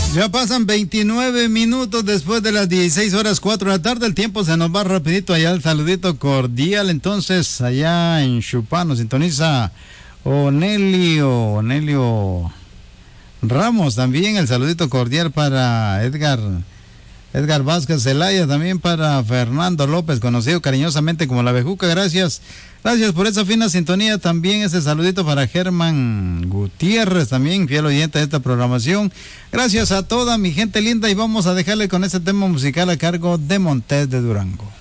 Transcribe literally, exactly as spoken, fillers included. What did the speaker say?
Ya pasan veintinueve minutos después de las dieciséis horas cuatro de la tarde. El tiempo se nos va rapidito. Allá el saludito cordial. Entonces, allá en Chupán nos sintoniza Onelio, Onelio Ramos también. El saludito cordial para Edgar, Edgar Vázquez Zelaya. También para Fernando López, conocido cariñosamente como La Bejuca. Gracias. Gracias por esa fina sintonía. También ese saludito para Germán Gutiérrez, también fiel oyente de esta programación. Gracias a toda mi gente linda y vamos a dejarle con este tema musical a cargo de Montes de Durango.